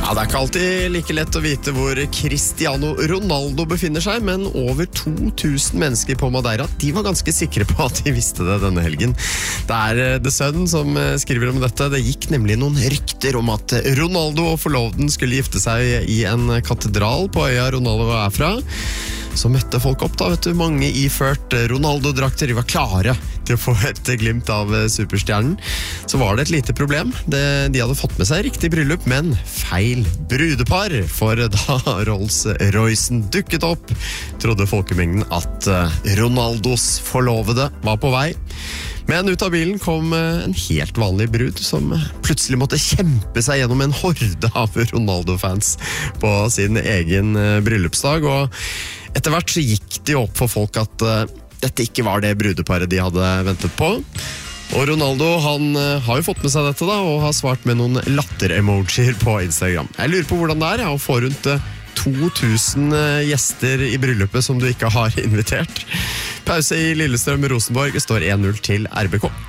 Ja, det ikke alltid like lett å vite hvor Cristiano Ronaldo befinner seg, men over 2000 mennesker på Madeira, de var ganske sikre på at de visste det denne helgen. Det The Sun som skriver om dette. Det gikk nemlig noen rykter om at Ronaldo og forloveden skulle gifte seg i en katedral på øya Ronaldo er fra. Så møtte folk opp da, vet du, mange iført Ronaldo-drakter, de var klare til å få et glimt av superstjernen. Så var det et lite problem. De hadde fått med seg riktig bryllup, men feil brudepar. For da Rolls-Roycen dukket opp, trodde folkemengden at Ronaldos forlovede var på vei. Men ut av bilen kom en helt vanlig brud som plutselig måtte kjempe seg gjennom en horde av Ronaldo-fans på sin egen bryllupsdag. Og etter hvert så gikk det jo opp for folk at dette ikke var det brudeparet de hadde ventet på. Og Ronaldo, han har jo fått med seg dette da, og har svart med noen latter-emojier på Instagram. Jeg lurer på hvordan det å få rundt 2000 gjester i bryllupet som du ikke har invitert. Pause i Lillestrøm Rosenborg, står 1-0 til RBK.